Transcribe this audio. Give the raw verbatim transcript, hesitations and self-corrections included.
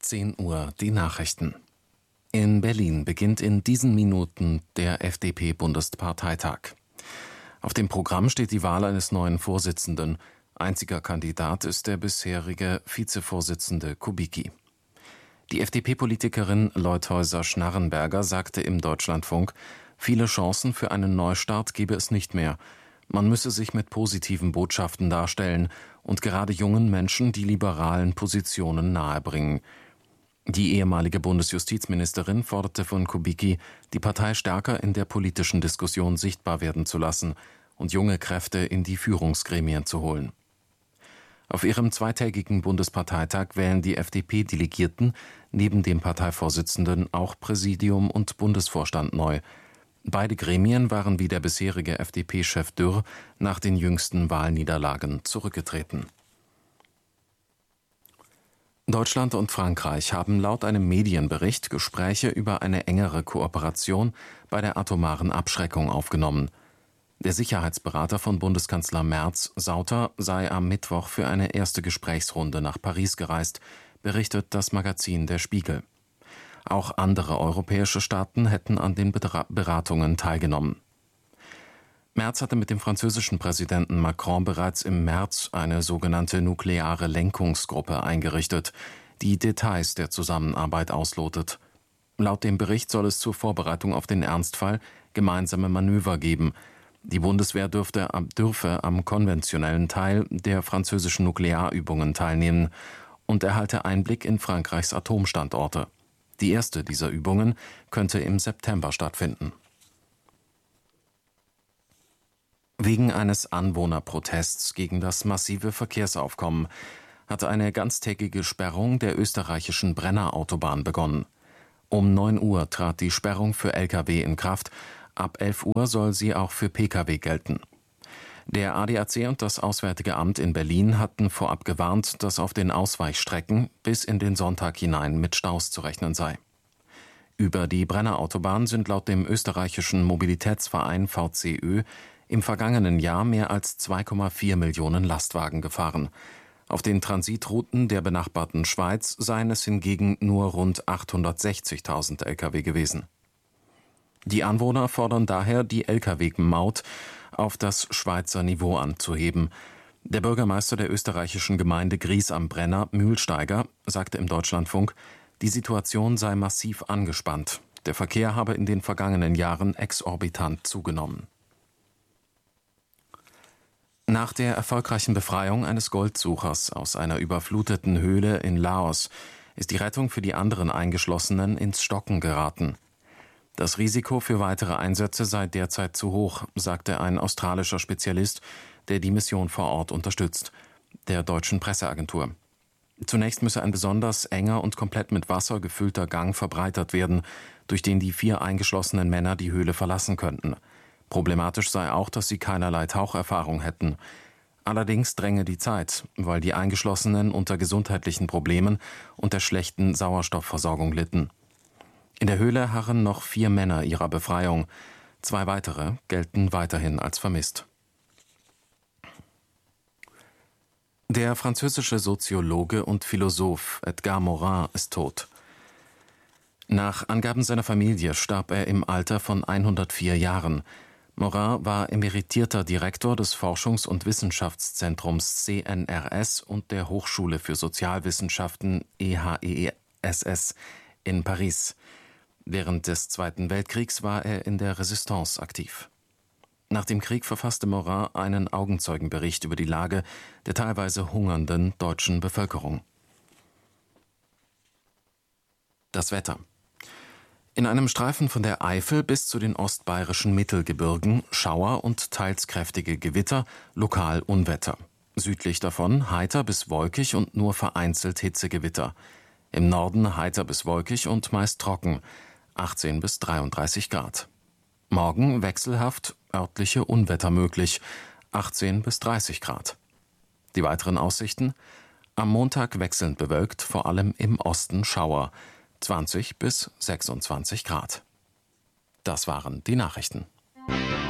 zehn Uhr die Nachrichten. In Berlin beginnt in diesen Minuten der F D P-Bundesparteitag. Auf dem Programm steht die Wahl eines neuen Vorsitzenden. Einziger Kandidat ist der bisherige Vizevorsitzende Kubicki. Die F D P-Politikerin Leutheusser-Schnarrenberger sagte im Deutschlandfunk, viele Chancen für einen Neustart gebe es nicht mehr. Man müsse sich mit positiven Botschaften darstellen und gerade jungen Menschen die liberalen Positionen nahebringen. Die ehemalige Bundesjustizministerin forderte von Kubicki, die Partei stärker in der politischen Diskussion sichtbar werden zu lassen und junge Kräfte in die Führungsgremien zu holen. Auf ihrem zweitägigen Bundesparteitag wählen die F D P-Delegierten neben dem Parteivorsitzenden auch Präsidium und Bundesvorstand neu. Beide Gremien waren wie der bisherige F D P-Chef Dürr nach den jüngsten Wahlniederlagen zurückgetreten. Deutschland und Frankreich haben laut einem Medienbericht Gespräche über eine engere Kooperation bei der atomaren Abschreckung aufgenommen. Der Sicherheitsberater von Bundeskanzler Merz, Sauter, sei am Mittwoch für eine erste Gesprächsrunde nach Paris gereist, berichtet das Magazin Der Spiegel. Auch andere europäische Staaten hätten an den Beratungen teilgenommen. Merz hatte mit dem französischen Präsidenten Macron bereits im März eine sogenannte nukleare Lenkungsgruppe eingerichtet, die Details der Zusammenarbeit auslotet. Laut dem Bericht soll es zur Vorbereitung auf den Ernstfall gemeinsame Manöver geben. Die Bundeswehr dürfte, dürfe am konventionellen Teil der französischen Nuklearübungen teilnehmen und erhalte Einblick in Frankreichs Atomstandorte. Die erste dieser Übungen könnte im September stattfinden. Wegen eines Anwohnerprotests gegen das massive Verkehrsaufkommen hatte eine ganztägige Sperrung der österreichischen Brenner-Autobahn begonnen. Um neun Uhr trat die Sperrung für L K W in Kraft, ab elf Uhr soll sie auch für P K W gelten. Der A D A C und das Auswärtige Amt in Berlin hatten vorab gewarnt, dass auf den Ausweichstrecken bis in den Sonntag hinein mit Staus zu rechnen sei. Über die Brenner-Autobahn sind laut dem österreichischen Mobilitätsverein V C Ö im vergangenen Jahr mehr als zwei Komma vier Millionen Lastwagen gefahren. Auf den Transitrouten der benachbarten Schweiz seien es hingegen nur rund achthundertsechzigtausend L K W gewesen. Die Anwohner fordern daher, die L K W-Maut auf das Schweizer Niveau anzuheben. Der Bürgermeister der österreichischen Gemeinde Gries am Brenner, Mühlsteiger, sagte im Deutschlandfunk, die Situation sei massiv angespannt. Der Verkehr habe in den vergangenen Jahren exorbitant zugenommen. Nach der erfolgreichen Befreiung eines Goldsuchers aus einer überfluteten Höhle in Laos ist die Rettung für die anderen Eingeschlossenen ins Stocken geraten. Das Risiko für weitere Einsätze sei derzeit zu hoch, sagte ein australischer Spezialist, der die Mission vor Ort unterstützt, der deutschen Presseagentur. Zunächst müsse ein besonders enger und komplett mit Wasser gefüllter Gang verbreitert werden, durch den die vier eingeschlossenen Männer die Höhle verlassen könnten. Problematisch sei auch, dass sie keinerlei Taucherfahrung hätten. Allerdings dränge die Zeit, weil die Eingeschlossenen unter gesundheitlichen Problemen und der schlechten Sauerstoffversorgung litten. In der Höhle harren noch vier Männer ihrer Befreiung. Zwei weitere gelten weiterhin als vermisst. Der französische Soziologe und Philosoph Edgar Morin ist tot. Nach Angaben seiner Familie starb er im Alter von hundertvier Jahren. Morin war emeritierter Direktor des Forschungs- und Wissenschaftszentrums C N R S und der Hochschule für Sozialwissenschaften E H E S S in Paris. Während des Zweiten Weltkriegs war er in der Resistance aktiv. Nach dem Krieg verfasste Morin einen Augenzeugenbericht über die Lage der teilweise hungernden deutschen Bevölkerung. Das Wetter. In einem Streifen von der Eifel bis zu den ostbayerischen Mittelgebirgen Schauer und teils kräftige Gewitter, lokal Unwetter. Südlich davon heiter bis wolkig und nur vereinzelt Hitzegewitter. Im Norden heiter bis wolkig und meist trocken, achtzehn bis dreiunddreißig Grad. Morgen wechselhaft, örtliche Unwetter möglich, achtzehn bis dreißig Grad. Die weiteren Aussichten: am Montag wechselnd bewölkt, vor allem im Osten Schauer, zwanzig bis sechsundzwanzig Grad. Das waren die Nachrichten.